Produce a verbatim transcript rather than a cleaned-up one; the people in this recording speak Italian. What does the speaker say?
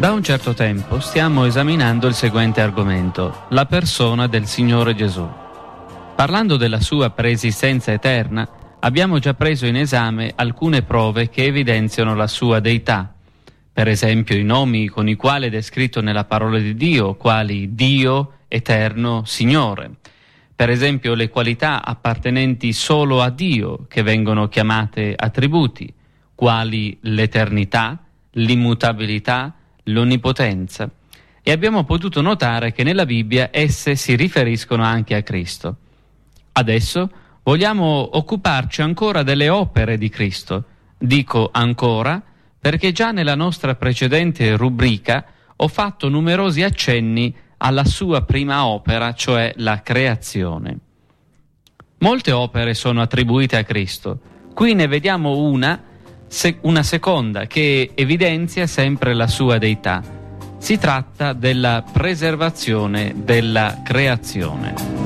Da un certo tempo stiamo esaminando il seguente argomento: la persona del Signore Gesù. Parlando della sua preesistenza eterna, abbiamo già preso in esame alcune prove che evidenziano la sua deità. Per esempio i nomi con i quali è descritto nella parola di Dio, quali Dio, Eterno, Signore. Per esempio le qualità appartenenti solo a Dio, che vengono chiamate attributi, quali l'eternità, l'immutabilità, l'onnipotenza. E abbiamo potuto notare che nella Bibbia esse si riferiscono anche a Cristo. Adesso vogliamo occuparci ancora delle opere di Cristo. Dico ancora perché già nella nostra precedente rubrica ho fatto numerosi accenni alla sua prima opera, cioè la creazione. Molte opere sono attribuite a Cristo. Qui ne vediamo una, se- una seconda che evidenzia sempre la sua deità. Si tratta della preservazione della creazione.